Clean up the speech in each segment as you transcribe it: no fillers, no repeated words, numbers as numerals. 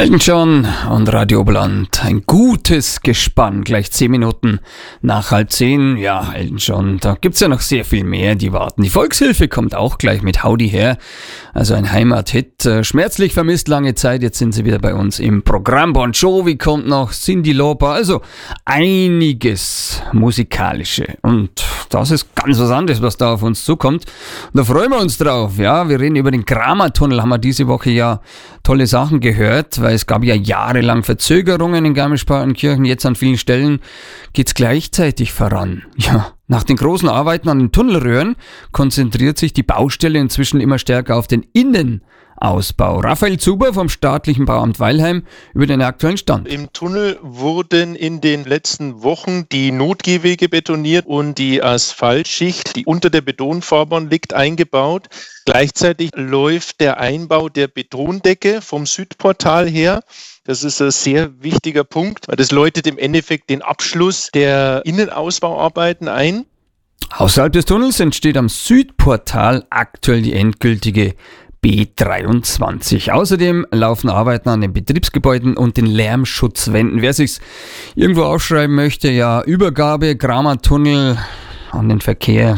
Elton John und Radio Oberland. Ein gutes Gespann. Gleich 10 Minuten nach 9:30. Ja, Elton John, da gibt's ja noch sehr viel mehr, die warten. Die Volkshilfe kommt auch gleich mit Howdy her. Also ein Heimathit. Schmerzlich vermisst lange Zeit. Jetzt sind sie wieder bei uns im Programm. Bon Jovi kommt noch, Cyndi Lauper. Also einiges Musikalische. Und das ist ganz was anderes, was da auf uns zukommt. Und da freuen wir uns drauf. Ja, wir reden über den Gramatunnel. Haben wir diese Woche ja tolle Sachen gehört, weil es gab ja jahrelang Verzögerungen in Garmisch-Partenkirchen. Jetzt an vielen Stellen geht's gleichzeitig voran. Ja, nach den großen Arbeiten an den Tunnelröhren konzentriert sich die Baustelle inzwischen immer stärker auf den Innenausbau. Raphael Zuber vom staatlichen Bauamt Weilheim über den aktuellen Stand. Im Tunnel wurden in den letzten Wochen die Notgehwege betoniert und die Asphaltschicht, die unter der Betonfahrbahn liegt, eingebaut. Gleichzeitig läuft der Einbau der Betondecke vom Südportal her. Das ist ein sehr wichtiger Punkt, weil das läutet im Endeffekt den Abschluss der Innenausbauarbeiten ein. Außerhalb des Tunnels entsteht am Südportal aktuell die endgültige B23. Außerdem laufen Arbeiten an den Betriebsgebäuden und den Lärmschutzwänden. Wer sich's irgendwo aufschreiben möchte, ja, Übergabe Gramatunnel an den Verkehr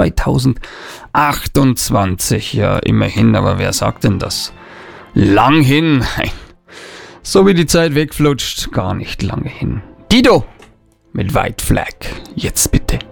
2028. Ja, immerhin, aber wer sagt denn das? Lang hin. So wie die Zeit wegflutscht, gar nicht lange hin. Dido mit White Flag. Jetzt bitte.